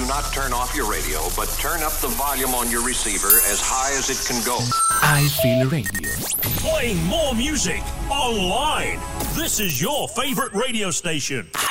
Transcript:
not turn off your radio, but turn up the volume on your receiver as high as it can go. I Feel Radio. Playing more music online. This is your favorite radio station.